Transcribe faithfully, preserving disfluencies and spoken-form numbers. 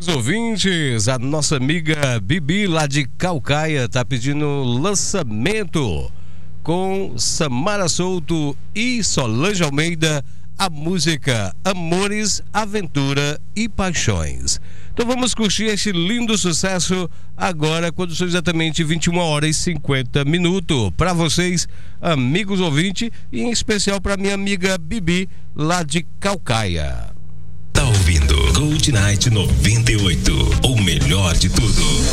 Os ouvintes, a nossa amiga Bibi lá de Caucaia tá pedindo lançamento com Samara Souto e Solange Almeida, a música Amores, Aventura e Paixões. Então vamos curtir este lindo sucesso agora, quando são exatamente vinte e uma horas e cinquenta minutos. Para vocês, amigos ouvintes, e em especial para minha amiga Bibi lá de Caucaia. Tá ouvindo Gold Night noventa e oito, o melhor de tudo.